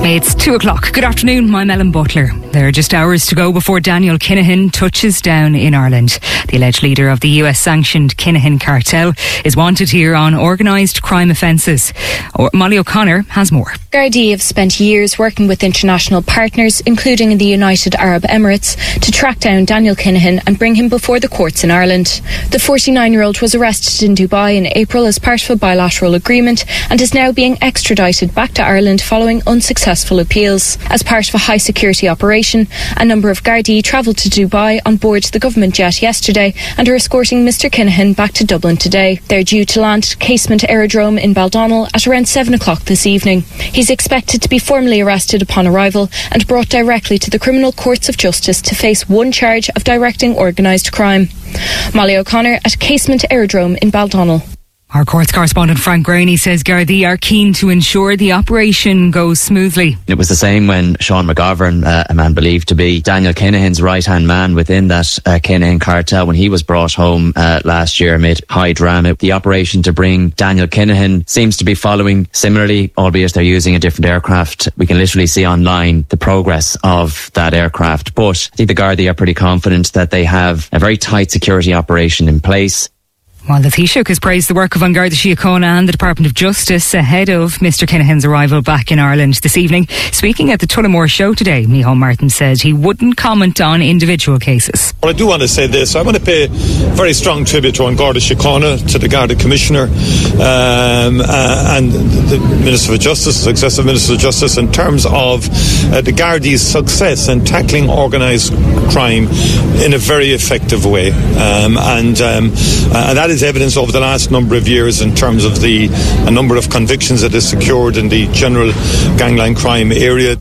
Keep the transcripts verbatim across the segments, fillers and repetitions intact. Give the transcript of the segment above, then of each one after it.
It's two o'clock. Good afternoon, I'm Ellen Butler. There are just hours to go before Daniel Kinahan touches down in Ireland. The alleged leader of the U S-sanctioned Kinahan cartel is wanted here on organised crime offences. Molly O'Connor has more. Gardaí have spent years working with international partners, including in the United Arab Emirates, to track down Daniel Kinahan and bring him before the courts in Ireland. The forty-nine-year-old was arrested in Dubai in April as part of a bilateral agreement and is now being extradited back to Ireland following unsuccessful appeals. As part of a high security operation, a number of Gardaí travelled to Dubai on board the government jet yesterday and are escorting Mr Kinahan back to Dublin today. They're due to land at Casement Aerodrome in Baldonnel at around seven o'clock this evening. He's expected to be formally arrested upon arrival and brought directly to the criminal courts of justice to face one charge of directing organised crime. Molly O'Connor at Casement Aerodrome in Baldonnel. Our courts correspondent Frank Graney says Gardaí are keen to ensure the operation goes smoothly. It was the same when Sean McGovern, uh, a man believed to be Daniel Kinahan's right-hand man within that uh, Kinahan cartel, when he was brought home uh, last year amid high drama. The operation to bring Daniel Kinahan seems to be following similarly, albeit they're using a different aircraft. We can literally see online the progress of that aircraft. But I think the Gardaí are pretty confident that they have a very tight security operation in place. While the Taoiseach has praised the work of An Garda Síochána and the Department of Justice ahead of Mr Kinahan's arrival back in Ireland this evening, speaking at the Tullamore show today, Micheál Martin said he wouldn't comment on individual cases. Well, I do want to say this. I want to pay very strong tribute to An Garda Síochána, to the Garda Commissioner um, uh, and the Minister for Justice, successive Minister of Justice, in terms of uh, the Gardaí's success in tackling organised crime in a very effective way. Um, and, um, uh, and that is evidence over the last number of years in terms of the a number of convictions that is secured in the general gangland crime area.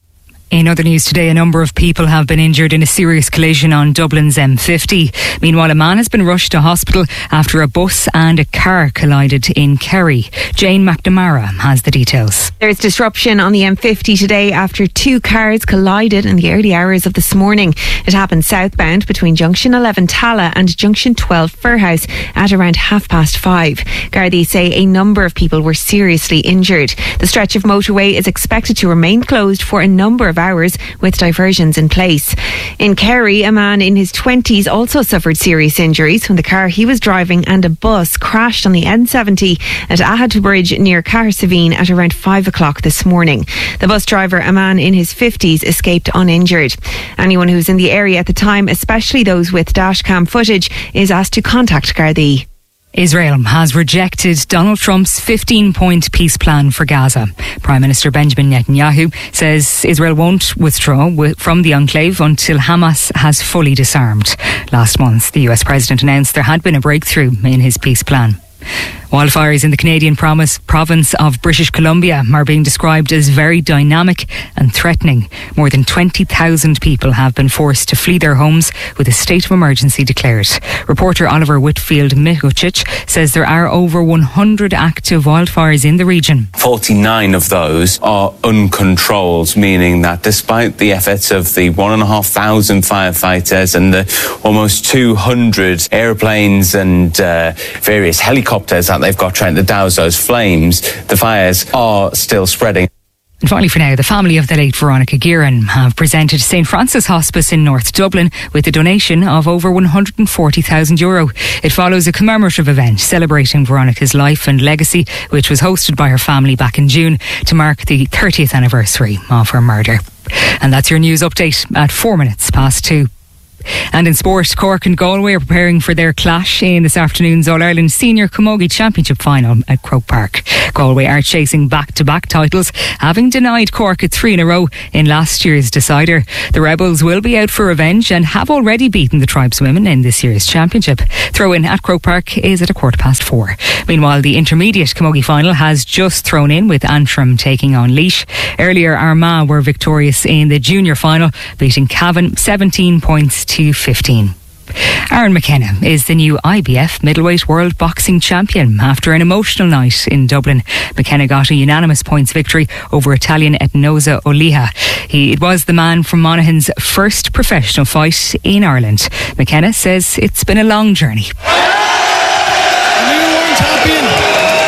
In other news today, a number of people have been injured in a serious collision on Dublin's M fifty. Meanwhile, a man has been rushed to hospital after a bus and a car collided in Kerry. Jane McNamara has the details. There's disruption on the M fifty today after two cars collided in the early hours of this morning. It happened southbound between Junction eleven Tala and Junction twelve Firhouse at around half past five. Gardaí say a number of people were seriously injured. The stretch of motorway is expected to remain closed for a number of hours with diversions in place. In Kerry, a man in his twenties also suffered serious injuries when the car he was driving and a bus crashed on the N seventy at Ahad Bridge near Cahersiveen at around five o'clock this morning. The bus driver, a man in his fifties, escaped uninjured. Anyone who's in the area at the time, especially those with dashcam footage, is asked to contact Gardaí. Israel has rejected Donald Trump's fifteen-point peace plan for Gaza. Prime Minister Benjamin Netanyahu says Israel won't withdraw from the enclave until Hamas has fully disarmed. Last month, the U S President announced there had been a breakthrough in his peace plan. Wildfires in the Canadian promise, province of British Columbia are being described as very dynamic and threatening. More than twenty thousand people have been forced to flee their homes with a state of emergency declared. Reporter Oliver Whitfield-Mikucic says there are over one hundred active wildfires in the region. forty-nine of those are uncontrolled, meaning that despite the efforts of the one and a half thousand firefighters and the almost two hundred airplanes and uh, various helicopters that they've got trying to douse those flames, the fires are still spreading. And finally for now, the family of the late Veronica Guerin have presented St Francis Hospice in North Dublin with a donation of over one hundred forty thousand euro. It follows a commemorative event celebrating Veronica's life and legacy, which was hosted by her family back in June to mark the thirtieth anniversary of her murder. And that's your news update at four minutes past two. And in sport, Cork and Galway are preparing for their clash in this afternoon's All-Ireland Senior Camogie Championship final at Croke Park. Galway are chasing back-to-back titles, having denied Cork at three in a row in last year's decider. The Rebels will be out for revenge and have already beaten the Tribeswomen in this year's championship. Throw-in at Croke Park is at a quarter past four. Meanwhile, the intermediate Camogie final has just thrown in with Antrim taking on Laois. Earlier, Armagh were victorious in the junior final, beating Cavan seventeen points to fifteen. Aaron McKenna is the new I B F middleweight world boxing champion after an emotional night in Dublin. McKenna got a unanimous points victory over Italian Etnoza Oliha. He it was the man from Monaghan's first professional fight in Ireland. McKenna says it's been a long journey. A new world champion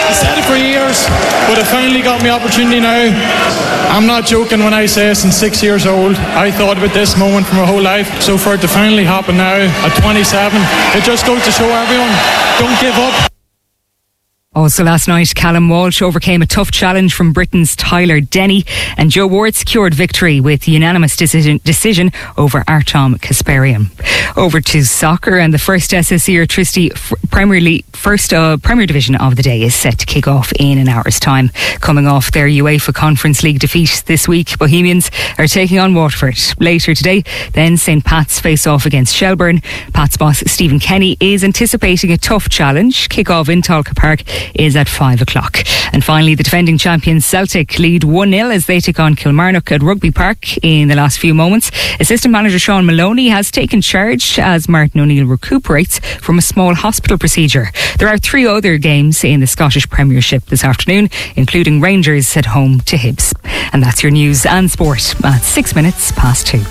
I said it for years, but I finally got my opportunity now. I'm not joking when I say since six years old, I thought about this moment for my whole life. So for it to finally happen now at twenty-seven, it just goes to show everyone, don't give up. Also last night, Callum Walsh overcame a tough challenge from Britain's Tyler Denny, and Joe Ward secured victory with unanimous decision, decision over Artem Kasparian. Over to soccer, and the first S S E Electricity Premier League, first uh, Premier Division of the day is set to kick off in an hour's time. Coming off their UEFA Conference League defeat this week, Bohemians are taking on Waterford. Later today, then Saint Pat's face off against Shelbourne. Pat's boss Stephen Kenny is anticipating a tough challenge. Kick-off in Tolka Park is at five o'clock. And finally, the defending champions Celtic lead one nil as they take on Kilmarnock at Rugby Park in the last few moments. Assistant manager Sean Maloney has taken charge as Martin O'Neill recuperates from a small hospital procedure. There are three other games in the Scottish Premiership this afternoon, including Rangers at home to Hibs. And that's your news and sport at six minutes past two.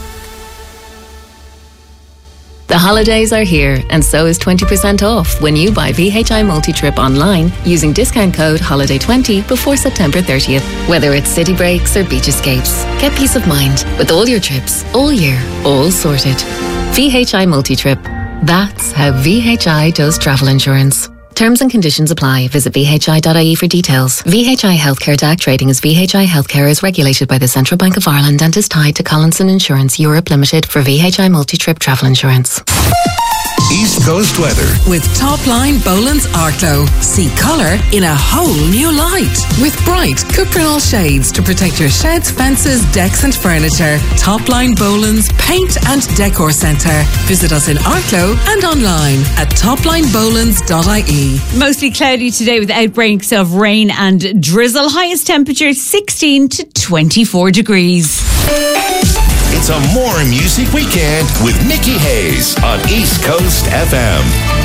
The holidays are here, and so is twenty percent off when you buy V H I Multi-Trip online using discount code holiday twenty before September thirtieth. Whether it's city breaks or beach escapes, get peace of mind with all your trips, all year, all sorted. V H I Multi-Trip. That's how V H I does travel insurance. Terms and conditions apply. Visit v h i dot i e for details. V H I Healthcare D A C trading as V H I Healthcare is regulated by the Central Bank of Ireland and is tied to Collinson Insurance Europe Limited for V H I Multi-Trip Travel Insurance. East Coast weather with Topline Boland's Arklow. See colour in a whole new light with bright Cuprinol shades to protect your sheds, fences, decks and furniture. Topline Boland's Paint and Decor Centre. Visit us in Arklow and online at topline bolands dot i e. Mostly cloudy today with outbreaks of rain and drizzle. Highest temperature sixteen to twenty-four degrees. It's a more music weekend with Nikki Hayes on East Coast F M.